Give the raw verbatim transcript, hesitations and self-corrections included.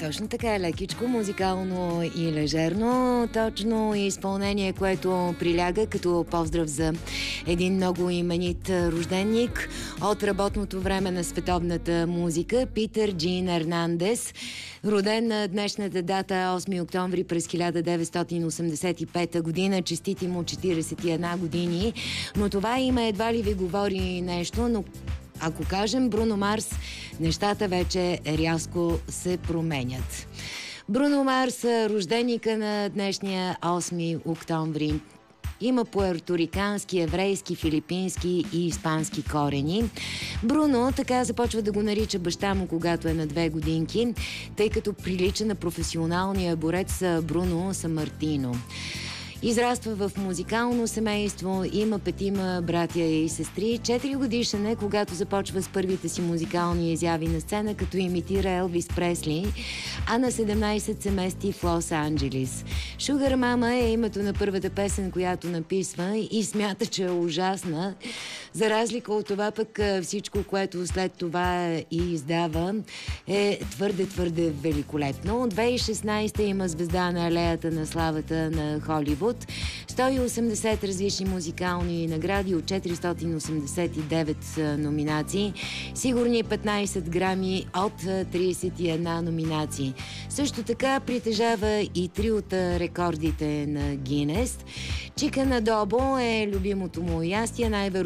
Точно така е, лекичко, музикално и лежерно. Точно изпълнение, което приляга като поздрав за един много именит рожденник от работното време на световната музика, Питър Джин Ернандес. Роден на днешната дата осми октомври през хиляда деветстотин осемдесет и пета година. Честити му четиридесет и една години. Но това име едва ли ви говори нещо, но ако кажем Бруно Марс, нещата вече рязко се променят. Бруно Марс, рожденика на днешния осми октомври. Има пуерторикански, еврейски, филипински и испански корени. Бруно така започва да го нарича баща му, когато е на две годинки, тъй като прилича на професионалния борец Бруно Самартино. Израства в музикално семейство, има петима братя и сестри. Четири годишен е, когато започва с първите си музикални изяви на сцена, като имитира Елвис Пресли, а на седемнайсет се мести в Лос-Анджелис. Sugar Mama е името на първата песен, която написва и смята, че е ужасна. За разлика от това пък всичко, което след това и издава, е твърде-твърде великолепно. две хиляди и шестнайсета има звезда на алеята на славата на Холивуд. сто и осемдесет различни музикални награди от четиристотин осемдесет и девет номинации. Сигурни петнайсет грами от трийсет и една номинации. Също така притежава и три от рекордите на Гинес. Chicken adobo е любимото му ястие, най-вероятно